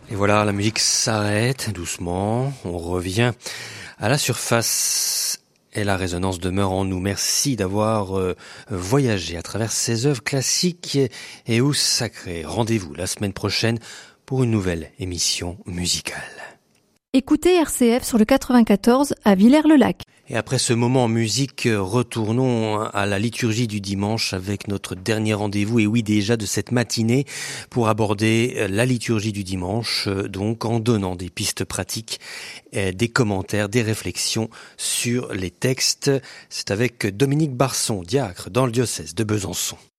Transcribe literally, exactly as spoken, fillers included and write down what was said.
Et voilà, la musique s'arrête doucement, on revient à la surface et la résonance demeure en nous. Merci d'avoir euh, voyagé à travers ces œuvres classiques et ou sacrées. Rendez-vous la semaine prochaine pour une nouvelle émission musicale. Écoutez R C F sur le quatre-vingt-quatorze à Villers-le-Lac. Et après ce moment en musique, retournons à la liturgie du dimanche avec notre dernier rendez-vous, et oui déjà de cette matinée, pour aborder la liturgie du dimanche, donc en donnant des pistes pratiques, des commentaires, des réflexions sur les textes. C'est avec Dominique Barson, diacre dans le diocèse de Besançon.